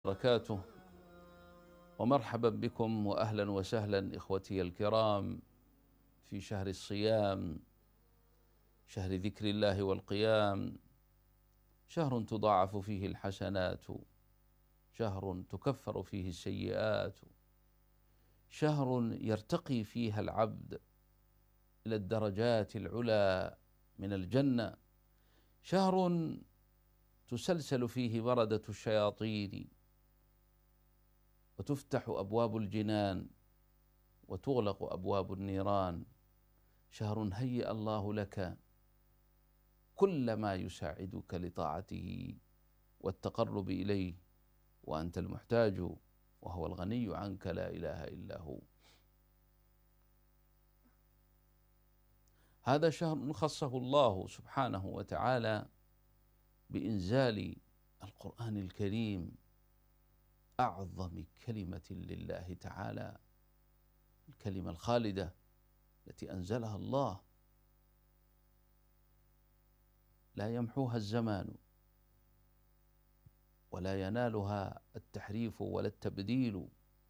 وبركاته. ومرحبا بكم وأهلا وسهلا إخوتي الكرام في شهر الصيام، شهر ذكر الله والقيام، شهر تضاعف فيه الحسنات، شهر تكفر فيه السيئات، شهر يرتقي فيها العبد إلى الدرجات العلى من الجنة، شهر تسلسل فيه بردة الشياطين وتفتح أبواب الجنان وتغلق أبواب النيران، شهر هيأ الله لك كل ما يساعدك لطاعته والتقرب إليه وأنت المحتاج وهو الغني عنك لا إله إلا هو. هذا شهر خصه الله سبحانه وتعالى بإنزال القرآن الكريم، أعظم كلمة لله تعالى، الكلمة الخالدة التي أنزلها الله لا يمحوها الزمان ولا ينالها التحريف ولا التبديل.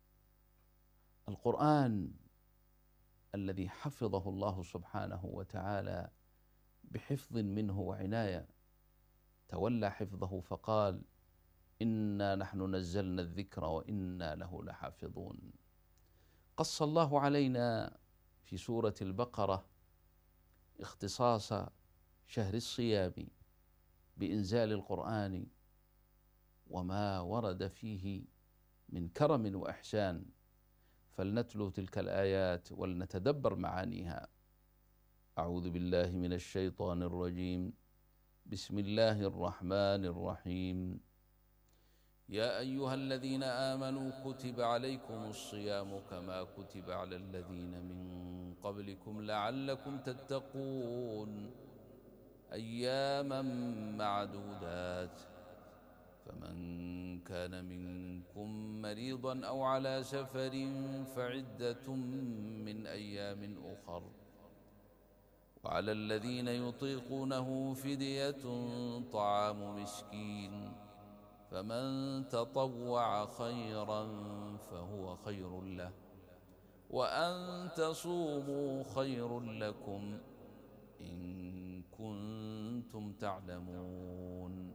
القرآن الذي حفظه الله سبحانه وتعالى بحفظ منه وعناية، تولى حفظه فقال: إنا نحن نزلنا الذكر وإنا له لحافظون. قص الله علينا في سورة البقرة اختصاص شهر الصيام بإنزال القرآن وما ورد فيه من كرم وإحسان، فلنتلو تلك الآيات ولنتدبر معانيها. أعوذ بالله من الشيطان الرجيم. بسم الله الرحمن الرحيم. يا أيها الذين آمنوا كتب عليكم الصيام كما كتب على الذين من قبلكم لعلكم تتقون، أياما معدودات، فمن كان منكم مريضا أو على سفر فعدة من أيام أخر، وعلى الذين يطيقونه فدية طعام مسكين، فمن تطوع خيرا فهو خير له، وأن تصوموا خير لكم إن كنتم تعلمون.